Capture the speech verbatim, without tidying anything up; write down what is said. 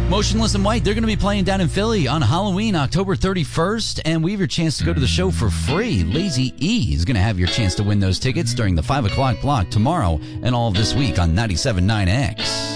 Motionless in White, they're going to be playing down in Philly on Halloween, October thirty-first, and we have your chance to go to the show for free. Lazy E is going to have your chance to win those tickets during the five o'clock block tomorrow and all of this week on ninety-seven point nine X.